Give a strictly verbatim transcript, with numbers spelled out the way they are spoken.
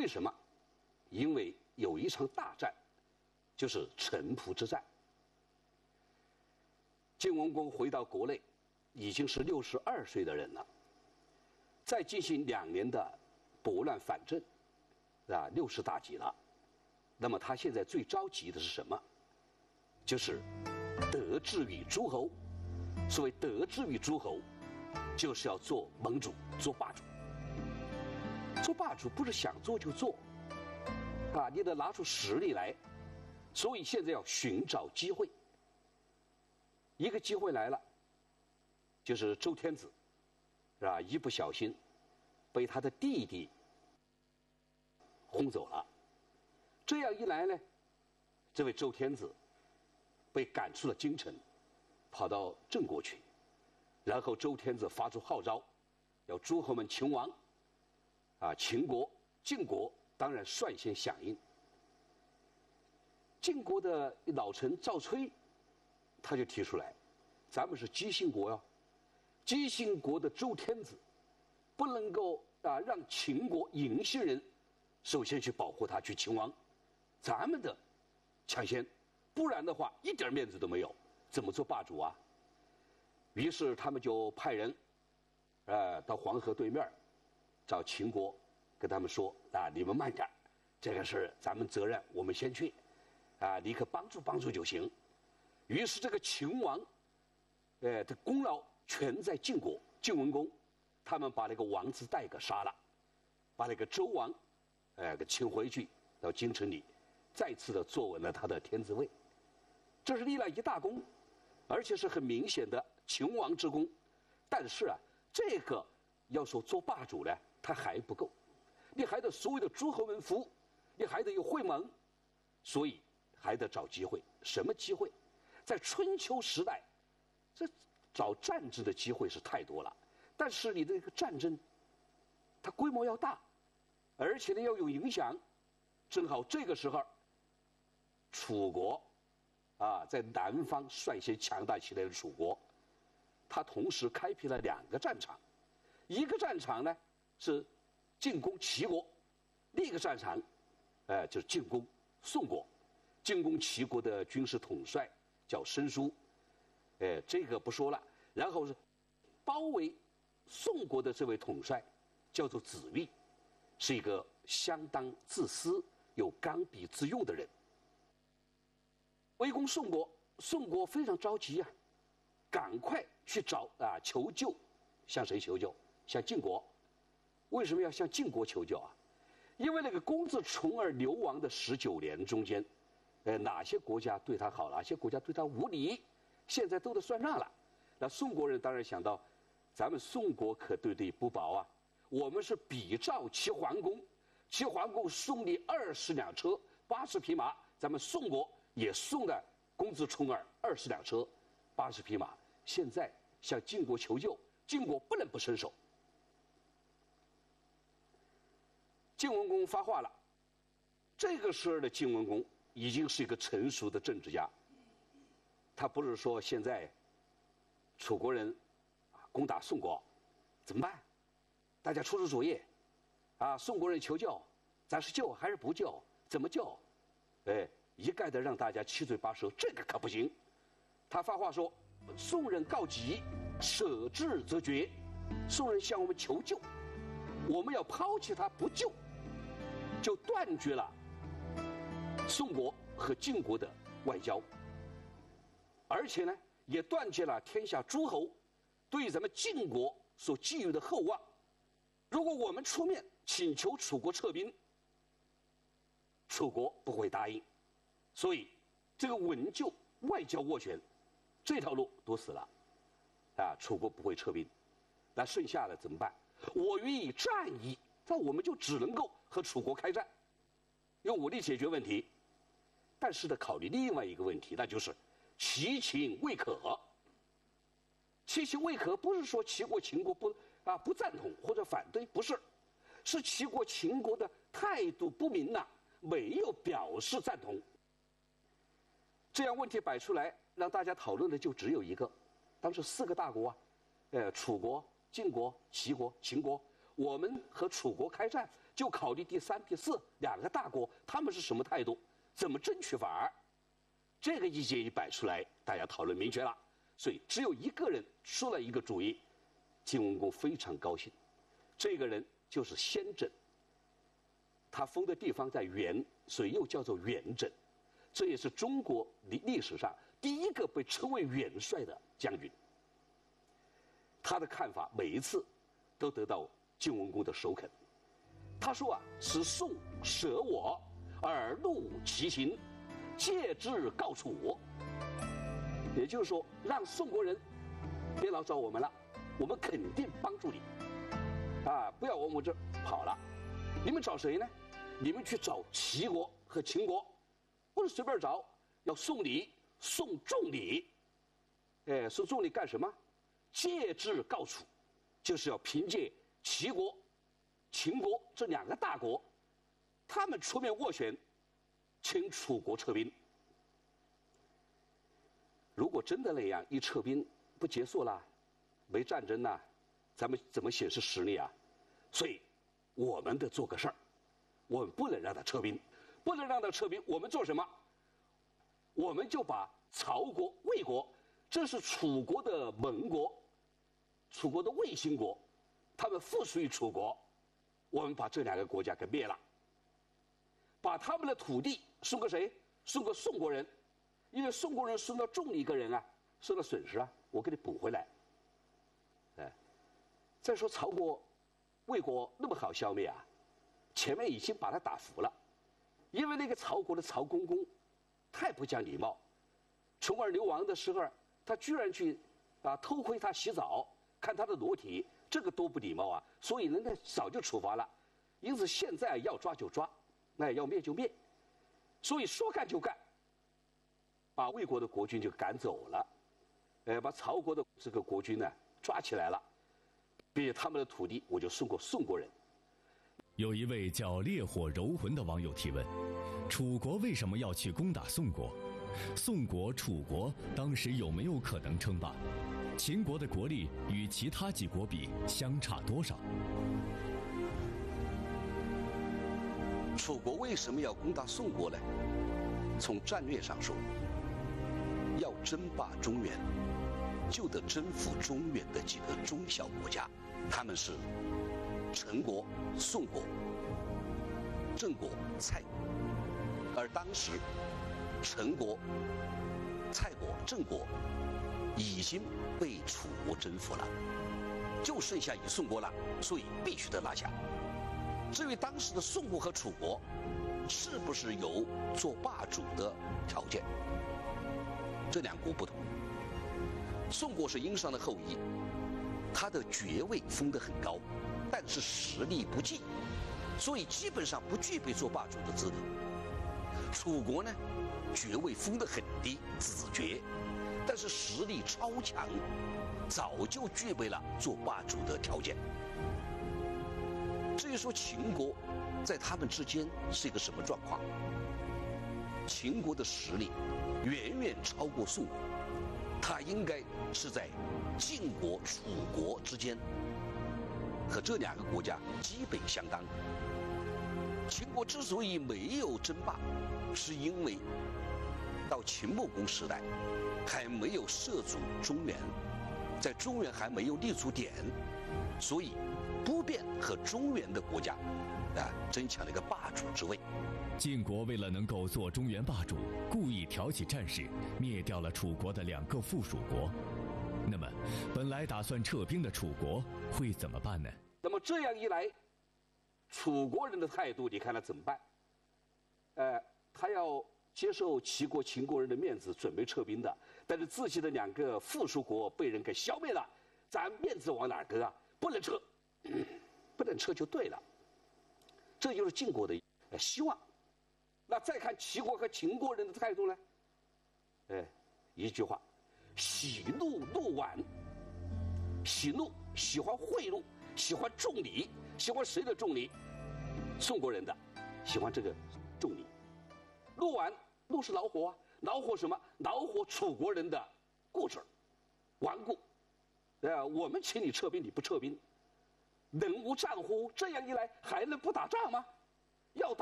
为什么？因为有一场大战，就是城濮之战。晋文公回到国内，已经是六十二岁的人了。再进行两年的拨乱反正，啊，六十大几了。那么他现在最着急的是什么？就是得志于诸侯。所谓得志于诸侯，就是要做盟主，做霸主。做霸主不是想做就做，啊，你得拿出实力来。所以现在要寻找机会。一个机会来了，就是周天子，是吧？一不小心被他的弟弟轰走了。这样一来呢，这位周天子被赶出了京城，跑到郑国去。然后周天子发出号召，要诸侯们勤王。啊，秦国、晋国当然率先响应。晋国的老臣赵崔，他就提出来，咱们是姬姓国呀，姬姓国的周天子，不能够啊让秦国嬴姓人首先去保护他，去秦王，咱们的抢先，不然的话一点面子都没有，怎么做霸主啊？于是他们就派人，呃，到黄河对面找秦国，跟他们说啊，你们慢点，这个事咱们责任我们先去，啊，你可帮助帮助就行。于是这个秦王，呃，的功劳全在晋国，晋文公，他们把那个王子带给杀了，把那个周王，呃，给请回去到京城里，再次的坐稳了他的天子位。这是立了一大功，而且是很明显的秦王之功。但是啊，这个要说做霸主呢，他还不够，你还得所有的诸侯们服，你还得有会盟，所以还得找机会。什么机会？在春秋时代，这找战争的机会是太多了，但是你的这个战争，它规模要大，而且呢要有影响。正好这个时候，楚国啊，在南方率先强大起来的楚国，他同时开辟了两个战场，一个战场呢是进攻齐国，另一个战场，呃，就是进攻宋国。进攻齐国的军事统帅叫申叔，呃，这个不说了。然后是包围宋国的这位统帅叫做子玉，是一个相当自私有刚愎自用的人。围攻宋国，宋国非常着急啊，赶快去找啊求救，向谁求救？向晋国。为什么要向晋国求救啊？因为那个公子重耳流亡的十九年中间，呃，哪些国家对他好，哪些国家对他无礼，现在都得算账了。那宋国人当然想到，咱们宋国可对你不薄啊，我们是比照齐桓公，齐桓公送你二十辆车，八十匹马，咱们宋国也送的公子重耳二十辆车，八十匹马。现在向晋国求救，晋国不能不伸手。晋文公发话了，这个时候的晋文公已经是一个成熟的政治家，他不是说现在楚国人啊攻打宋国怎么办？大家出出主意啊！宋国人求救，咱是救还是不救？怎么救？哎，一概的让大家七嘴八舌，这个可不行。他发话说：“宋人告急，舍之则决。宋人向我们求救，我们要抛弃他不救，就断绝了宋国和晋国的外交，而且呢，也断绝了天下诸侯对咱们晋国所寄予的厚望。如果我们出面请求楚国撤兵，楚国不会答应，所以这个稳救外交斡旋这条路堵死了，啊，楚国不会撤兵，那剩下的怎么办？我予以战矣，那我们就只能够和楚国开战，用武力解决问题。但是呢，考虑另外一个问题，那就是齐秦未可。齐秦未可不是说齐国秦国不啊不赞同或者反对，不是，是齐国秦国的态度不明呐、啊，没有表示赞同。这样问题摆出来，让大家讨论的就只有一个，当时四个大国啊，呃，楚国、晋国、齐国、秦国， 我们和楚国开战，就考虑第三、第四两个大国他们是什么态度，怎么争取法儿。这个意见一摆出来，大家讨论明确了。所以只有一个人出了一个主意，晋文公非常高兴。这个人就是先轸，他封的地方在原，所以又叫做元稹。这也是中国历历史上第一个被称为元帅的将军。他的看法每一次都得到晋文公的首肯。他说啊，使宋舍我，而怒其行，戒之告楚。也就是说，让宋国人别老找我们了，我们肯定帮助你，啊，不要往我们这儿跑了。你们找谁呢？你们去找齐国和秦国，不是随便找，要送礼，送重礼。哎，送重礼干什么？戒之告楚，就是要凭借齐国、秦国这两个大国，他们出面斡旋，请楚国撤兵。如果真的那样一撤兵不结束了，没战争了，咱们怎么显示实力啊？所以我们得做个事儿，我们不能让他撤兵，不能让他撤兵，我们做什么？我们就把曹国、魏国，这是楚国的盟国，楚国的卫星国，他们附属于楚国，我们把这两个国家给灭了，把他们的土地送给谁？送给宋国人。因为宋国人送到重一个人啊，受了损失啊，我给你补回来。哎，再说曹国、魏国那么好消灭啊，前面已经把他打服了，因为那个曹国的曹公公太不讲礼貌，重耳流亡的时候，他居然去啊偷窥他洗澡，看他的裸体，这个多不礼貌啊！所以人家早就处罚了，因此现在要抓就抓，那要灭就灭，所以说干就干。把魏国的国君就赶走了，呃，把曹国的这个国君呢抓起来了，并且他们的土地我就送过宋国人。 有一位叫烈火柔魂的网友提问：楚国为什么要去攻打宋国？宋国、楚国当时有没有可能称霸？秦国的国力与其他几国比相差多少？ 楚国为什么要攻打宋国呢？从战略上说，要争霸中原，就得征服中原的几个中小国家，他们是陈国、宋国、郑国、蔡国。而当时，陈国、蔡国、郑国已经被楚国征服了，就剩下以宋国了，所以必须得拿下。至于当时的宋国和楚国，是不是有做霸主的条件？这两国不同。宋国是殷商的后裔，他的爵位封得很高，但是实力不济，所以基本上不具备做霸主的资格。楚国呢，爵位封得很低，子爵，但是实力超强，早就具备了做霸主的条件。至于说秦国，在他们之间是一个什么状况？秦国的实力远远超过宋国，他应该是在晋国、楚国之间，和这两个国家基本相当。秦国之所以没有争霸，是因为到秦穆公时代还没有涉足中原，在中原还没有立足点，所以不便和中原的国家啊争抢了一个霸主之位。 晋国为了能够做中原霸主，故意挑起战事，灭掉了楚国的两个附属国。那么，本来打算撤兵的楚国会怎么办呢？ 那么这样一来，楚国人的态度，你看他怎么办？呃，他要接受齐国、秦国人的面子，准备撤兵的，但是自己的两个附属国被人给消灭了，咱面子往哪儿搁啊？不能撤，不能撤就对了。这就是晋国的希望。那再看齐国和秦国人的态度呢？哎，一句话，喜怒怒婉。喜怒喜欢贿赂，喜欢重礼，喜欢谁的重礼？宋国人的，喜欢这个重礼。怒婉，怒是恼火啊，恼火什么？恼火楚国人的固执、顽固。呃，我们请你撤兵，你不撤兵， 能无战乎？这样一来，还能不打仗吗？要打。